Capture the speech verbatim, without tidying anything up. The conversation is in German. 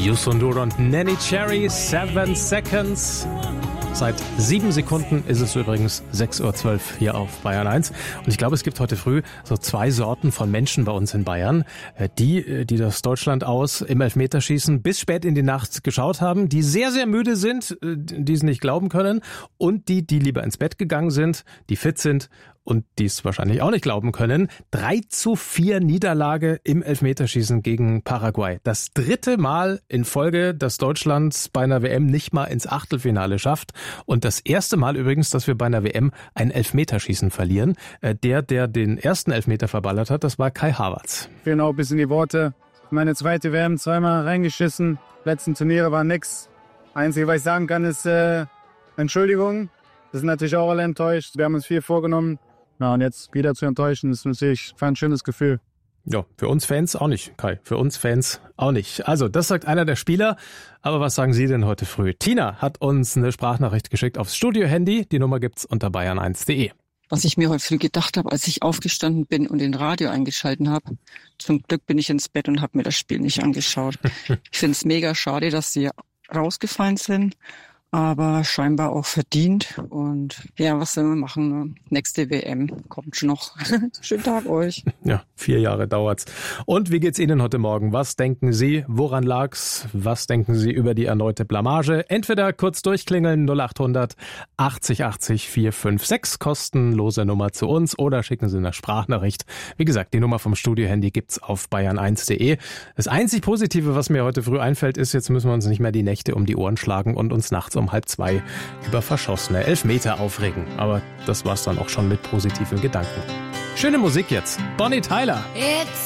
Youssou N'Dour und Neneh Cherry, Seven Seconds. Seit sieben Sekunden ist es übrigens sechs Uhr zwölf hier auf Bayern eins. Und ich glaube, es gibt heute früh so zwei Sorten von Menschen bei uns in Bayern. Die, die das Deutschland aus im Elfmeterschießen bis spät in die Nacht geschaut haben, die sehr, sehr müde sind, die es nicht glauben können. Und die, die lieber ins Bett gegangen sind, die fit sind und die es wahrscheinlich auch nicht glauben können. drei zu vier Niederlage im Elfmeterschießen gegen Paraguay. Das dritte Mal in Folge, dass Deutschland bei einer W M nicht mal ins Achtelfinale schafft. Und das erste Mal übrigens, dass wir bei einer W M ein Elfmeterschießen verlieren. Der, der den ersten Elfmeter verballert hat, das war Kai Havertz. Fehlen auch ein bisschen die Worte. Meine zweite W M zweimal reingeschissen. Letzten Turniere war nix. Einzige, was ich sagen kann, ist äh, Entschuldigung. Wir sind natürlich auch alle enttäuscht. Wir haben uns viel vorgenommen. Ja, und jetzt wieder zu enttäuschen, ist natürlich ein schönes Gefühl. Ja, für uns Fans auch nicht, Kai. Für uns Fans auch nicht. Also, das sagt einer der Spieler. Aber was sagen Sie denn heute früh? Tina hat uns eine Sprachnachricht geschickt aufs Studio-Handy. Die Nummer gibt's unter bayern eins punkt de. Was ich mir heute früh gedacht habe, als ich aufgestanden bin und den Radio eingeschalten habe. Zum Glück bin ich ins Bett und habe mir das Spiel nicht angeschaut. Ich finde es mega schade, dass sie rausgefallen sind. Aber scheinbar auch verdient. Und ja, was sollen wir machen? Nächste W M kommt schon noch. Schönen Tag euch. Ja, vier Jahre dauert's. Und wie geht's Ihnen heute Morgen? Was denken Sie? Woran lag's? Was denken Sie über die erneute Blamage? Entweder kurz durchklingeln, null acht hundert achtzig achtzig vier fünf sechs, kostenlose Nummer zu uns, oder schicken Sie eine Sprachnachricht. Wie gesagt, die Nummer vom Studio-Handy gibt's auf bayern eins punkt de. Das einzig Positive, was mir heute früh einfällt, ist, jetzt müssen wir uns nicht mehr die Nächte um die Ohren schlagen und uns nachts um um halb zwei über verschossene Elfmeter aufregen. Aber das war's dann auch schon mit positiven Gedanken. Schöne Musik jetzt. Bonnie Tyler. It's